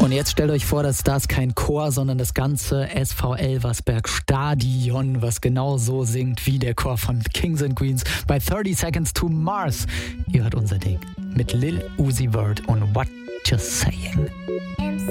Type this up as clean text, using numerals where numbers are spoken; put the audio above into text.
Und jetzt stellt euch vor, dass das kein Chor, sondern das ganze SV Elversberg Stadion, was genau so singt wie der Chor von Kings and Queens bei 30 Seconds to Mars. Ihr hört unser Ding mit Lil Uzi Vert und What You Saying.